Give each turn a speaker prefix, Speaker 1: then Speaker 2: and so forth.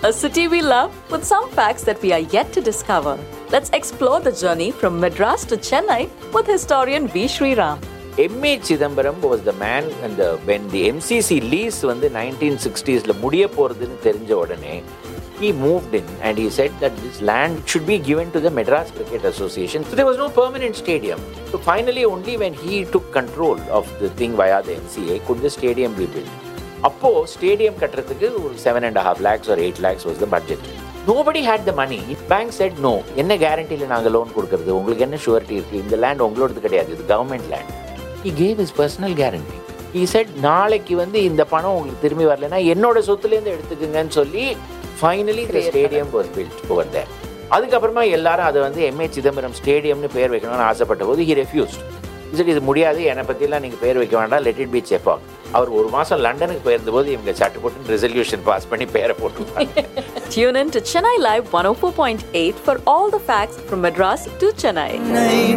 Speaker 1: a city we love with some facts that we are yet to discover. Let's explore the journey from Madras to Chennai with historian V. Sriram.
Speaker 2: M.A. Chidambaram was the man when the MCC lease வந்து 1960s முடிய போறதுன்னு தெரிஞ்ச உடனே he moved in and he said that this land should be given to the Madras Cricket Association. So there was no permanent stadium. So finally only when he took control of the thing via the MCA could the stadium be built. அப்போ stadium கட்டுறதுக்கு ஒரு 7.5 lakhs or 8 lakhs was the budget. Nobody had the money. Bank said no. என்ன கேரண்டியில் நாங்கள் loan கொடுக்கறது, உங்களுக்கு என்ன surety இருக்குது, இந்த லேண்ட் உங்களோடது கிடையாது, இது government land. He gave his personal guarantee. He said நாளைக்கு வந்து இந்த பணம் உங்களுக்கு திரும்பி வரலைன்னா என்னோட சொத்துலேருந்து எடுத்துக்குங்கன்னு சொல்லி finally the stadium was built over there. அதுக்கப்புறமா எல்லாரும் அதை வந்து M.A. சிதம்பரம் ஸ்டேடியம்னு பேர் வைக்கணும்னு ஆசைப்பட்ட போது he refused. He said இது முடியாது, என்னை பற்றிலாம் நீங்கள் பேர் வைக்க வேண்டாம், let it be Chepauk. அவர் ஒரு மாதம் லண்டனுக்கு போயிருந்தபோது இவங்க சட்டு போட்டு ரெசல்யூஷன் பாஸ் பண்ணி பேரை போட்டுருவாங்க.
Speaker 1: Tune in to Chennai Live 104.8 for all the facts from Madras to Chennai.